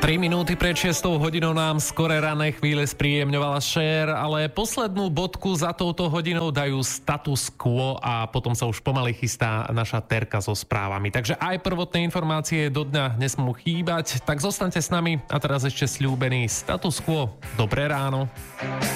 3 minúty pred 6 hodinou nám skore rané chvíle spríjemňovala Cher, ale poslednú bodku za touto hodinou dajú Status Quo a potom sa už pomaly chystá naša Terka so správami. Takže aj prvotné informácie do dňa nesmú chýbať, tak zostaňte s nami a teraz ešte sľúbený Status Quo. Dobré ráno.